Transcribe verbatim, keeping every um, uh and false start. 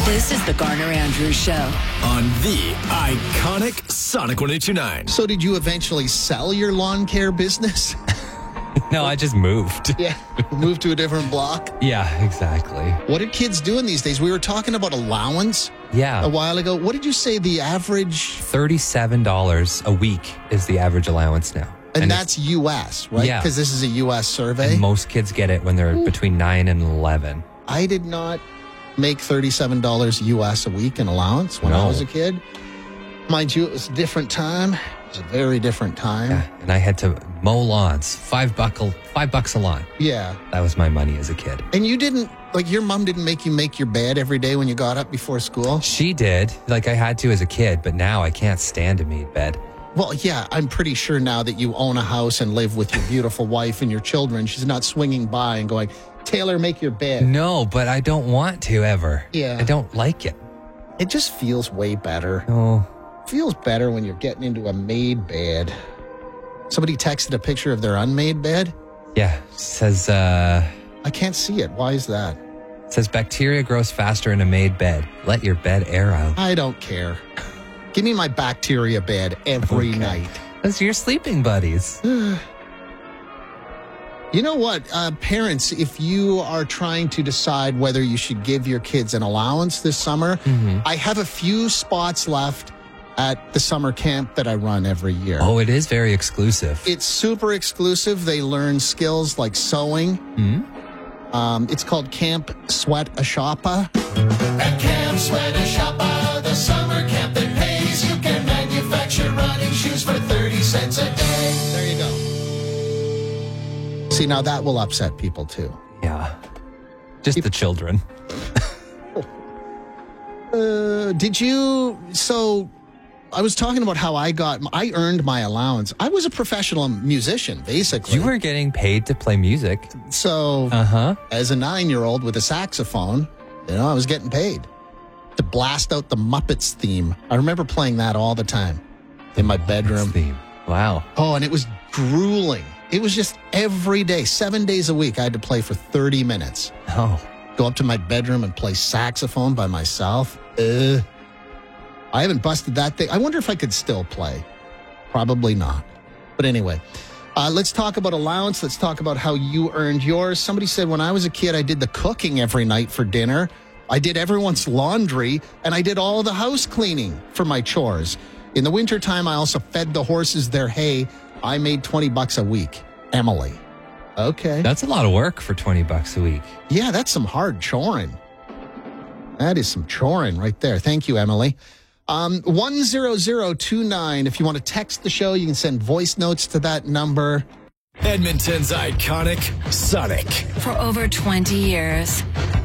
This is the Garner Andrews Show on the iconic Sonic one oh two nine. So did you eventually sell your lawn care business? No, I just moved. Yeah, moved to a different block. Yeah, exactly. What are kids doing these days? We were talking about allowance Yeah. a while ago. What did you say the average? thirty-seven dollars a week is the average allowance now. And, And that's U S, right? Yeah. Because this is a U S survey. And most kids get it when they're between nine and eleven. I did not make thirty-seven dollars U S a week in allowance when I No. was a kid. Mind you, it was a different time. It was a very different time. Yeah. And I had to mow lawns, five buckle, five bucks a lawn. Yeah. That was my money as a kid. And you didn't, like your mom didn't make you make your bed every day when you got up before school? She did, like I had to as a kid, but now I can't stand a made bed. Well, yeah, I'm pretty sure now that you own a house and live with your beautiful wife and your children, she's not swinging by and going, Taylor, make your bed. No, but I don't want to ever. Yeah. I don't like it. It just feels way better. No. Feels better when you're getting into a made bed. Somebody texted a picture of their unmade bed. Yeah. Says, uh, I can't see it. Why is that? says bacteria grows faster in a made bed. Let your bed air out. I don't care. Give me my bacteria bed every Okay. night. Those are your sleeping buddies. You know what, uh, parents, if you are trying to decide whether you should give your kids an allowance this summer, Mm-hmm. I have a few spots left at the summer camp that I run every year. Oh, it is very exclusive. It's super exclusive. They learn skills like sewing. Hmm? Um, it's called Camp Sweat a Shoppa. At Camp Sweat a Shoppa, the summer camp that pays. You can manufacture running shoes for thirty cents a day. There you go. See, now that will upset people too. Yeah. Just the children. Uh, did you? So, I was talking about how I got, I earned my allowance. I was a professional musician, basically. You were getting paid to play music. So, Uh-huh. as a nine-year-old with a saxophone, you know, I was getting paid to blast out the Muppets theme. I remember playing that all the time in my bedroom. Theme. Wow. Oh, and it was grueling. It was just every day, seven days a week, I had to play for thirty minutes. Oh. Go up to my bedroom and play saxophone by myself. Uh, I haven't busted that thing. I wonder if I could still play. Probably not. But anyway, uh, let's talk about allowance. Let's talk about how you earned yours. Somebody said when I was a kid, I did the cooking every night for dinner. I did everyone's laundry, and I did all the house cleaning for my chores. In the wintertime, I also fed the horses their hay. I made twenty bucks a week. Emily. Okay. That's a lot of work for twenty bucks a week. Yeah, that's some hard choring. That is some choring right there. Thank you, Emily. Um, one zero zero two nine. If you want to text the show, you can send voice notes to that number. Edmonton's iconic Sonic. for over twenty years.